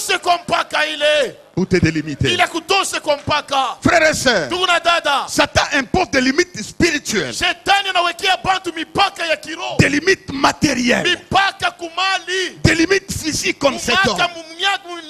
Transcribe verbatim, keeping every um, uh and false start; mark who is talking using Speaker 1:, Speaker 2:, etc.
Speaker 1: kutoshe kwa mpaka ile.
Speaker 2: Pour te délimiter.
Speaker 1: Ila kutoshe kwa mpaka.
Speaker 2: Frères et sœurs,
Speaker 1: Ndugu na dada,
Speaker 2: Satan impose des limites spirituelles,
Speaker 1: Shetani anawekea bantu mipaka ya kiroho,
Speaker 2: des limites matérielles,
Speaker 1: mipaka kumali,
Speaker 2: des limites physiques comme cet homme.
Speaker 1: mipaka